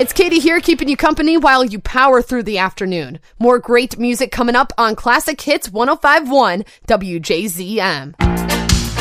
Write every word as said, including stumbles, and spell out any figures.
It's Katie here, keeping you company while you power through the afternoon. More great music coming up on Classic Hits one oh five point one W J Z M.